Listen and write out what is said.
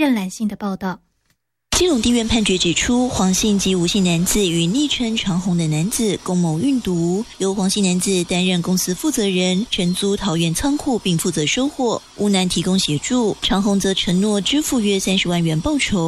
任兰信的报道。 基隆地院判决指出，黄姓及吴姓男子与昵称长虹的男子共谋运毒，由黄姓男子担任公司负责人，承租桃园仓库并负责收货，吴男提供协助，长虹则承诺支付约30万元报酬。